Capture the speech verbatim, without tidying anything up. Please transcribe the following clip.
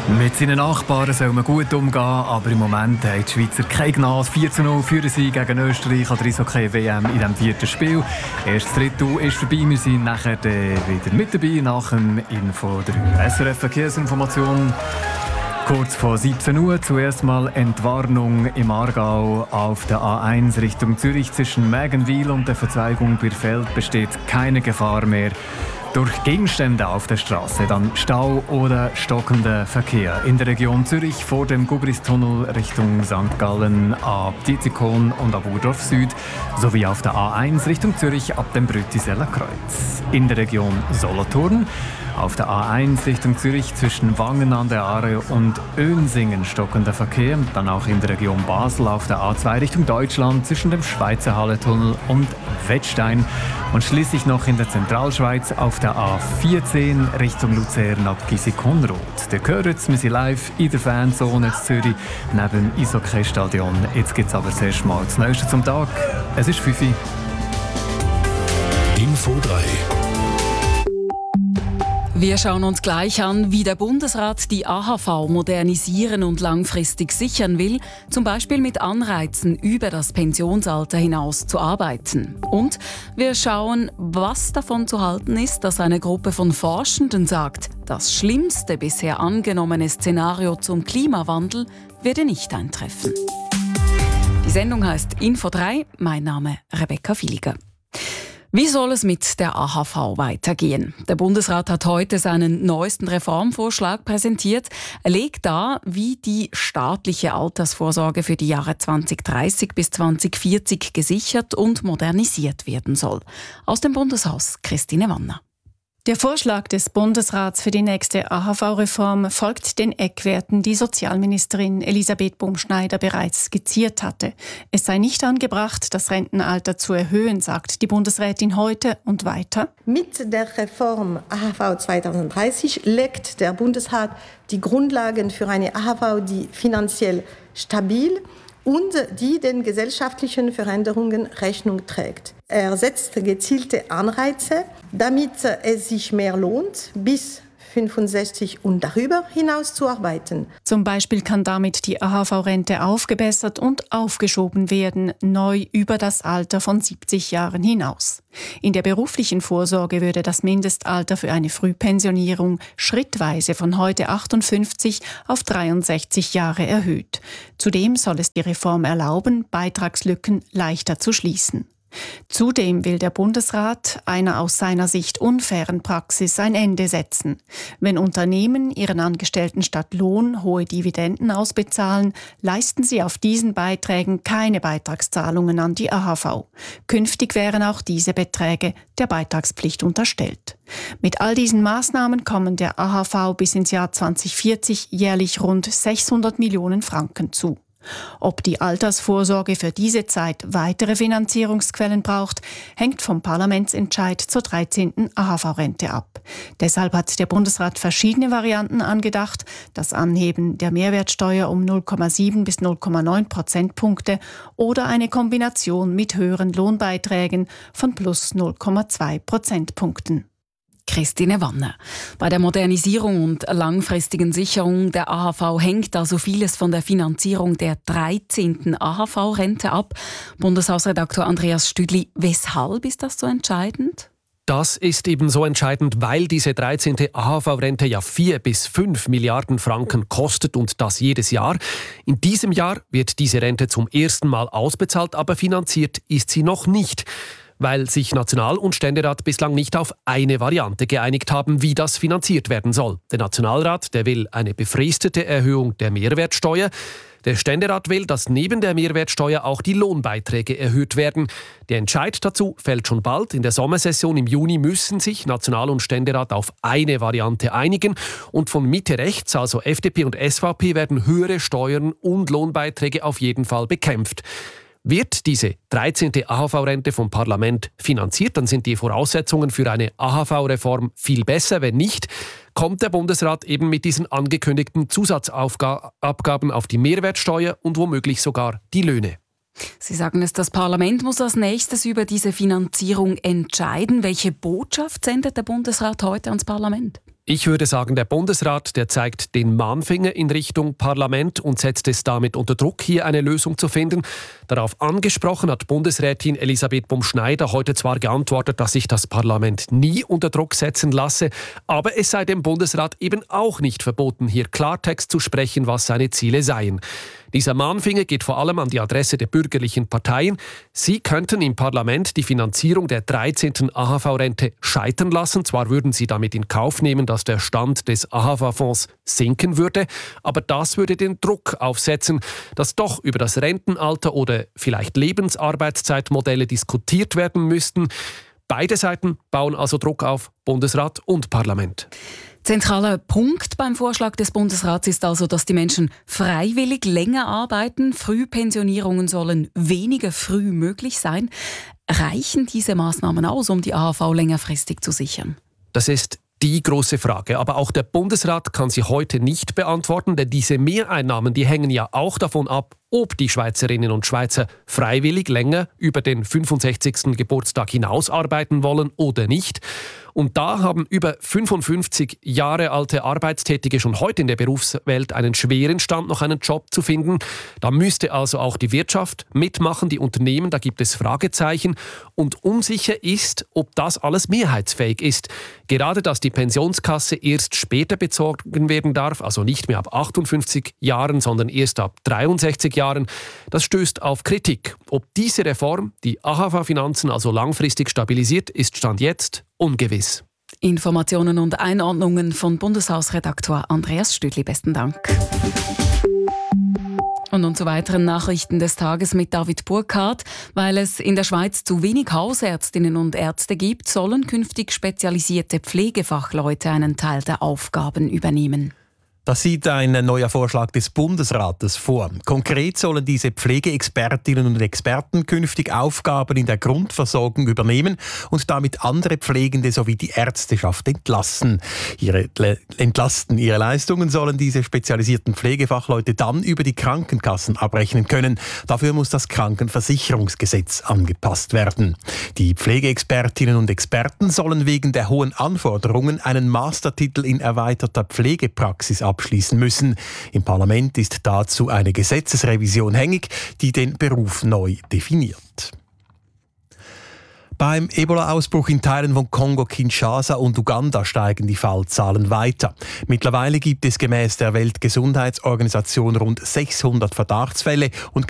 Mit seinen Nachbarn soll man gut umgehen, aber im Moment haben die Schweizer keine Gnade. vier zu null führen sie gegen Österreich an der Eishockey-W M in diesem vierten Spiel. Erstes Drittel ist vorbei, wir sind nachher wieder mit dabei nach dem Info drei. S R F Verkehrsinformation. Kurz vor siebzehn Uhr zuerst mal Entwarnung im Aargau auf der A eins Richtung Zürich. Zwischen Mägenwil und der Verzweigung Birfeld besteht keine Gefahr mehr durch Gegenstände auf der Straße. Dann Stau oder stockender Verkehr. In der Region Zürich vor dem Gubristunnel Richtung Sankt Gallen ab Dietikon und ab Urdorf Süd sowie auf der A eins Richtung Zürich ab dem Brütiseller Kreuz. In der Region Solothurn auf der A eins Richtung Zürich zwischen Wangen an der Aare und Önsingen stockender Verkehr. Dann auch in der Region Basel auf der A zwei Richtung Deutschland zwischen dem Schweizer Halletunnel und Wettstein. Und schließlich noch in der Zentralschweiz auf der A vierzehn Richtung Luzern ab Gisikonroth. Der gehört jetzt, wir sind live in der Fanzone in Zürich neben dem Eishockey-Stadion. Jetzt gibt es aber zuerst mal das Neueste zum Tag. Es ist fünf Uhr. Info drei. Wir schauen uns gleich an, wie der Bundesrat die A H V modernisieren und langfristig sichern will, zum Beispiel mit Anreizen über das Pensionsalter hinaus zu arbeiten. Und wir schauen, was davon zu halten ist, dass eine Gruppe von Forschenden sagt, das schlimmste bisher angenommene Szenario zum Klimawandel werde nicht eintreffen. Die Sendung heißt Info drei. Mein Name Rebecca Filiger. Wie soll es mit der A H V weitergehen? Der Bundesrat hat heute seinen neuesten Reformvorschlag präsentiert. Er legt dar, wie die staatliche Altersvorsorge für die Jahre zwanzig dreißig bis zwanzig vierzig gesichert und modernisiert werden soll. Aus dem Bundeshaus Christine Wanner. Der Vorschlag des Bundesrats für die nächste A H V-Reform folgt den Eckwerten, die Sozialministerin Elisabeth Bumschneider bereits skizziert hatte. Es sei nicht angebracht, das Rentenalter zu erhöhen, sagt die Bundesrätin heute und weiter. Mit der Reform A H V zwanzig dreißig legt der Bundesrat die Grundlagen für eine A H V, die finanziell stabil und die den gesellschaftlichen Veränderungen Rechnung trägt. Er setzt gezielte Anreize, damit es sich mehr lohnt, bis fünfundsechzig und darüber hinaus zu arbeiten. Zum Beispiel kann damit die A H V-Rente aufgebessert und aufgeschoben werden, neu über das Alter von siebzig Jahren hinaus. In der beruflichen Vorsorge würde das Mindestalter für eine Frühpensionierung schrittweise von heute achtundfünfzig auf dreiundsechzig Jahre erhöht. Zudem soll es die Reform erlauben, Beitragslücken leichter zu schließen. Zudem will der Bundesrat einer aus seiner Sicht unfairen Praxis ein Ende setzen. Wenn Unternehmen ihren Angestellten statt Lohn hohe Dividenden ausbezahlen, leisten sie auf diesen Beiträgen keine Beitragszahlungen an die A H V. Künftig wären auch diese Beträge der Beitragspflicht unterstellt. Mit all diesen Maßnahmen kommen der A H V bis ins Jahr zwanzig vierzig jährlich rund sechshundert Millionen Franken zu. Ob die Altersvorsorge für diese Zeit weitere Finanzierungsquellen braucht, hängt vom Parlamentsentscheid zur dreizehnten A H V-Rente ab. Deshalb hat der Bundesrat verschiedene Varianten angedacht: das Anheben der Mehrwertsteuer um null Komma sieben bis null Komma neun Prozentpunkte oder eine Kombination mit höheren Lohnbeiträgen von plus null Komma zwei Prozentpunkten. Christine Wanner. Bei der Modernisierung und langfristigen Sicherung der A H V hängt also vieles von der Finanzierung der dreizehnten A H V-Rente ab. Bundeshausredaktor Andreas Stüdli, weshalb ist das so entscheidend? Das ist eben so entscheidend, weil diese dreizehnte A H V-Rente ja vier bis fünf Milliarden Franken kostet und das jedes Jahr. In diesem Jahr wird diese Rente zum ersten Mal ausbezahlt, aber finanziert ist sie noch nicht, weil sich National- und Ständerat bislang nicht auf eine Variante geeinigt haben, wie das finanziert werden soll. Der Nationalrat, der will eine befristete Erhöhung der Mehrwertsteuer. Der Ständerat will, dass neben der Mehrwertsteuer auch die Lohnbeiträge erhöht werden. Der Entscheid dazu fällt schon bald. In der Sommersession im Juni müssen sich National- und Ständerat auf eine Variante einigen. Und von Mitte rechts, also F D P und S V P, werden höhere Steuern und Lohnbeiträge auf jeden Fall bekämpft. Wird diese dreizehnte A H V-Rente vom Parlament finanziert, dann sind die Voraussetzungen für eine A H V-Reform viel besser. Wenn nicht, kommt der Bundesrat eben mit diesen angekündigten Zusatzabgaben auf die Mehrwertsteuer und womöglich sogar die Löhne. Sie sagen es, das Parlament muss als nächstes über diese Finanzierung entscheiden. Welche Botschaft sendet der Bundesrat heute ans Parlament? Ich würde sagen, der Bundesrat, der zeigt den Mahnfinger in Richtung Parlament und setzt es damit unter Druck, hier eine Lösung zu finden. Darauf angesprochen hat Bundesrätin Elisabeth Bumschneider heute zwar geantwortet, dass sich das Parlament nie unter Druck setzen lasse, aber es sei dem Bundesrat eben auch nicht verboten, hier Klartext zu sprechen, was seine Ziele seien. Dieser Mahnfinger geht vor allem an die Adresse der bürgerlichen Parteien. Sie könnten im Parlament die Finanzierung der dreizehnten A H V-Rente scheitern lassen. Zwar würden sie damit in Kauf nehmen, dass der Stand des A H V-Fonds sinken würde, aber das würde den Druck aufsetzen, dass doch über das Rentenalter oder vielleicht Lebensarbeitszeitmodelle diskutiert werden müssten. Beide Seiten bauen also Druck auf, Bundesrat und Parlament. Zentraler Punkt beim Vorschlag des Bundesrats ist also, dass die Menschen freiwillig länger arbeiten. Frühpensionierungen sollen weniger früh möglich sein. Reichen diese Maßnahmen aus, um die A H V längerfristig zu sichern? Das ist die große Frage. Aber auch der Bundesrat kann sie heute nicht beantworten, denn diese Mehreinnahmen, die hängen ja auch davon ab, ob die Schweizerinnen und Schweizer freiwillig länger über den fünfundsechzigsten Geburtstag hinaus arbeiten wollen oder nicht. Und da haben über fünfundfünfzig Jahre alte Arbeitstätige schon heute in der Berufswelt einen schweren Stand, noch einen Job zu finden. Da müsste also auch die Wirtschaft mitmachen, die Unternehmen, da gibt es Fragezeichen. Und unsicher ist, ob das alles mehrheitsfähig ist. Gerade, dass die Pensionskasse erst später bezogen werden darf, also nicht mehr ab achtundfünfzig Jahren, sondern erst ab dreiundsechzig Jahren, das stößt auf Kritik. Ob diese Reform die A H V-Finanzen also langfristig stabilisiert, ist Stand jetzt ungewiss. Informationen und Einordnungen von Bundeshausredaktor Andreas Stüdli. Besten Dank. Und nun zu weiteren Nachrichten des Tages mit David Burkhardt. Weil es in der Schweiz zu wenig Hausärztinnen und Ärzte gibt, sollen künftig spezialisierte Pflegefachleute einen Teil der Aufgaben übernehmen. Das sieht ein neuer Vorschlag des Bundesrates vor. Konkret sollen diese Pflegeexpertinnen und Experten künftig Aufgaben in der Grundversorgung übernehmen und damit andere Pflegende sowie die Ärzteschaft entlassen. Ihre, entlasten. Ihre Leistungen sollen diese spezialisierten Pflegefachleute dann über die Krankenkassen abrechnen können. Dafür muss das Krankenversicherungsgesetz angepasst werden. Die Pflegeexpertinnen und Experten sollen wegen der hohen Anforderungen einen Mastertitel in erweiterter Pflegepraxis abschließen müssen. Im Parlament ist dazu eine Gesetzesrevision hängig, die den Beruf neu definiert. Beim Ebola-Ausbruch in Teilen von Kongo-Kinshasa und Uganda steigen die Fallzahlen weiter. Mittlerweile gibt es gemäß der Weltgesundheitsorganisation rund sechshundert Verdachtsfälle und